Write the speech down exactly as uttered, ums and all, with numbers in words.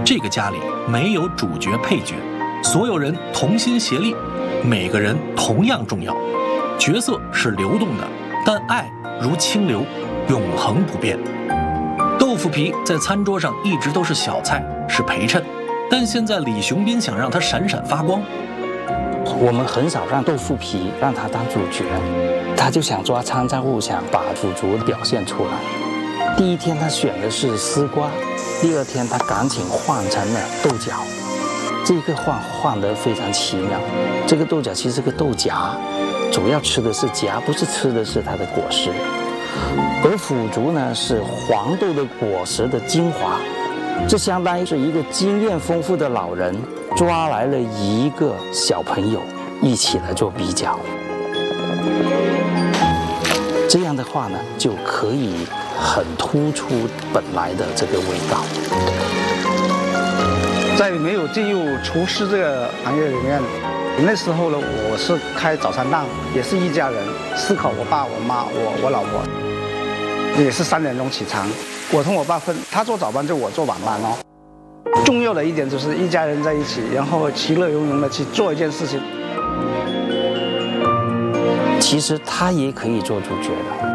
这个家里没有主角配角，所有人同心协力，每个人同样重要。角色是流动的，但爱如清流，永恒不变。豆腐皮在餐桌上一直都是小菜，是陪衬，但现在李雄斌想让它闪闪发光。 我们很少让豆腐皮让他当主角，他就想抓参照物，想把腐竹表现出来。第一天他选的是丝瓜，第二天他赶紧换成了豆角。这个换换得非常奇妙。这个豆角其实是个豆荚，主要吃的是荚，不是吃的是它的果实。而腐竹呢是黄豆的果实的精华，这相当于是一个经验丰富的老人抓来了一个小朋友一起来做比较。这样的话呢，就可以很突出本来的这个味道。 在没有进入厨师这个行业里面，那时候呢，我是开早餐档，也是一家人，四口，我爸、我妈、我我老婆，也是三点钟起床。我同我爸分，他做早班就我做晚班哦。重要的一点就是一家人在一起，然后其乐融融的去做一件事情。 其实他也可以做主角的。